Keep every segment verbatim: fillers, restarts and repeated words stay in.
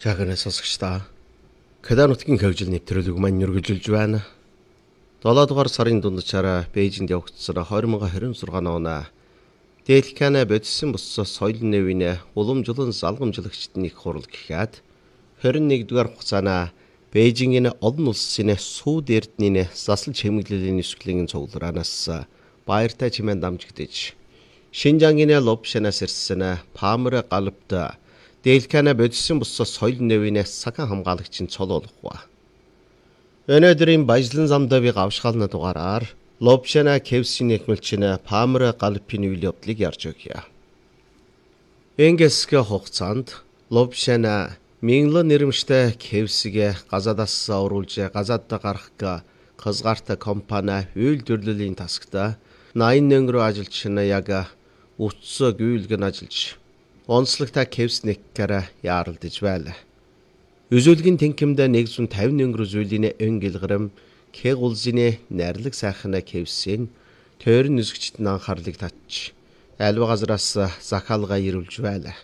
Жаахан сонсогчдаа. Канада нутгийн хөгжил нэвтрүүлэг маань өргөжүүлж байна. долоо дугаар сарын дундчаараа Бээжинд явагдсан двадцать двадцать шесть оны Дэлхикана бодисын бус соёлын нэвийн уламжлан залгамжлагчдын нэг хурал гэхэд двадцать и одного дугаар хугацаана Бээжингийн олон улсын сууд эрдэнийн засал чимэглэлийн нисвэлгийн цуглараанаас баяртай чимээн дамжигдэж Шинжангийн Лобшанаас ирсэн Памэр галбт Дэлхикана бодисын бус соёлын нэвийн сахан хамгаалагчийн цолоолох. Өнөөдрийн баяжлан замдаа би гавшгаална дугаараар Лобшана Кевсийн нэхмэлчин Памэр галбын үйл явдлыг ярьж өгье. Энгесгэ хугацаанд Лобшана Минглан нэрмжтэй Кевсигэ газадаас оруулж газадд гарах хязгаартай компани үйл төрлөлийн тасагта найман нөнгөрөө ажилчна яг утас гүйлгэн ажиллаж онцлогтой Кевснеккара яаралдаж байлаа. Үзүүлгийн тэнхимд one hundred fifty нөнгөр зүйлийн өн гэлгрэм Кэг улсын найрлаг сайхна Кевсийн тойрон нүсгчд анхаарлыг татж альва газраас захаалга ирүүлж байлаа.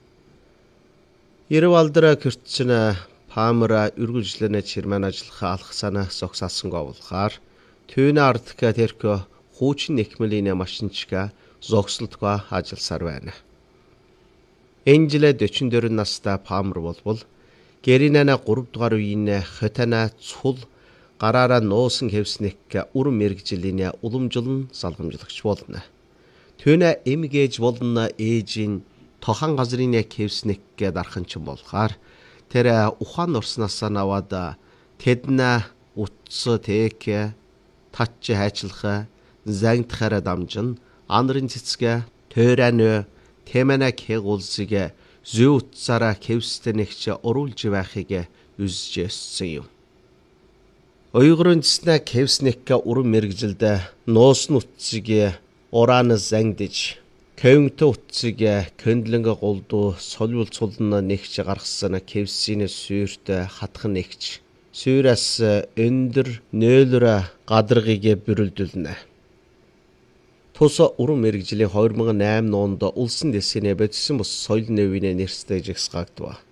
Ирв алдраа кэртсэн Памэр үргэлжлэнэ чирмэн ажиллах алах санаа согсаасан говлохаар түүний ардка тэрхө хуучин нэхмэлийн машинчга зогсолтгоо ажилласаар байна. Энжилэ forty-four настай Памэр болбол Гэринана three дугаар үеийн хотана цул гараараа нуусан Кевснек уран мэргэжлийн уламжлан салгамжлагч болно. Түүнээ эмгээж болно ээжийн тохан газрын Кевснек дарханчин болохоор тэр ухаан урснаас наваад тэднэ утас тэк тач хайчлах зангтахаараа дамжин анрын цэцгэ тойран Темэна Кэг улсыг зүү утсаараа Кевстэнэгч оруулж байхыг үзэж өссөн юм. Уйгурын цэснэ Кевснек уран мэргэжилд нуусан утсыг уран зангдж Кевнт утсыг кэндлэнг голдуу солиул цулн нэгч гаргасан Кевсийн сүйрт хатхан нэгч сүйрээс өндөр нөөлөр гадаргыг бүрэлдүүлнэ. Тус уран мэргэжлийн two thousand eight онд улсын дэсний бодисын бус соёлын нэвийн нэрстэй жигсгагдва.